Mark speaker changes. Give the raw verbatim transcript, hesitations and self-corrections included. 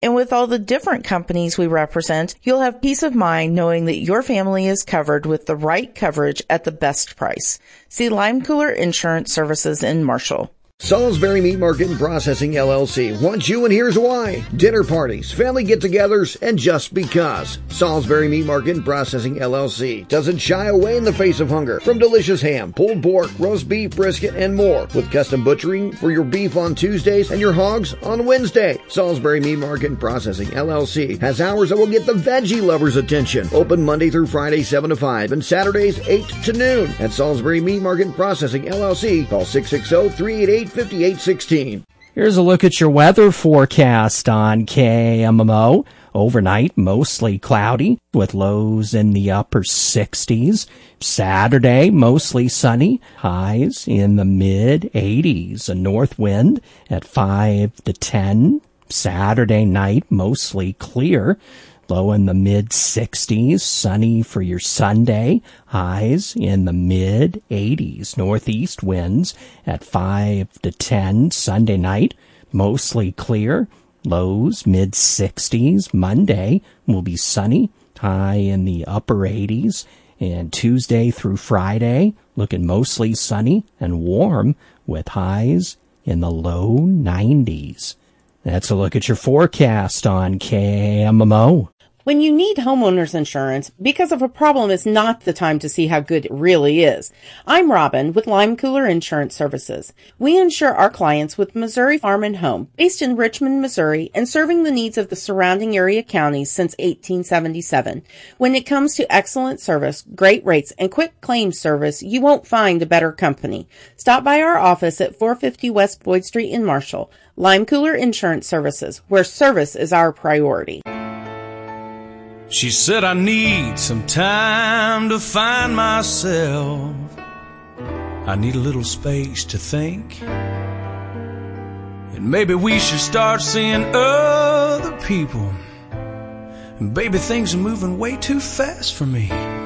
Speaker 1: And with all the different companies we represent, you'll have peace of mind knowing that your family is covered with the right coverage at the best price. See Lime Cooler Insurance Services in Marshall.
Speaker 2: Salisbury Meat Market and Processing, L L C wants you, and here's why. Dinner parties, family get-togethers, and just because. Salisbury Meat Market and Processing, L L C doesn't shy away in the face of hunger. From delicious ham, pulled pork, roast beef, brisket, and more. With custom butchering for your beef on Tuesdays and your hogs on Wednesday. Salisbury Meat Market and Processing, L L C has hours that will get the veggie lovers' attention. Open Monday through Friday, seven to five, and Saturdays, eight to noon. At Salisbury Meat Market and Processing, L L C, call six six zero, three eight eight, five eight one six.
Speaker 3: Here's a look at your weather forecast on K M M O. Overnight, mostly cloudy with lows in the upper sixties. Saturday, mostly sunny, highs in the mid eighties. A north wind at five to ten. Saturday night, mostly clear. Low in the mid sixties, sunny for your Sunday, highs in the mid eighties, northeast winds at five to ten, Sunday night, mostly clear, lows mid sixties, Monday will be sunny, high in the upper eighties, and Tuesday through Friday, looking mostly sunny and warm with highs in the low nineties. That's a look at your forecast on K M M O.
Speaker 4: When you need homeowners insurance, because of a problem is not the time to see how good it really is. I'm Robin with Lime Cooler Insurance Services. We insure our clients with Missouri Farm and Home, based in Richmond, Missouri, and serving the needs of the surrounding area counties since eighteen seventy-seven. When it comes to excellent service, great rates, and quick claims service, you won't find a better company. Stop by our office at four fifty West Boyd Street in Marshall. Lime Cooler Insurance Services, where service is our priority.
Speaker 5: She said I need some time to find myself. I need a little space to think. And maybe we should start seeing other people. And baby, things are moving way too fast for me.